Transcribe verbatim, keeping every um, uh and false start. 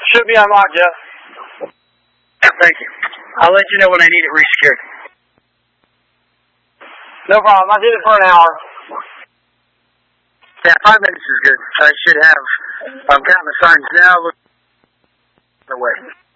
Should be unlocked, Jeff. Yeah, thank you. I'll let you know when I need it resecured. No problem. I did it for an hour. Yeah, five minutes is good. I should have, I'm counting the signs now. Look the way.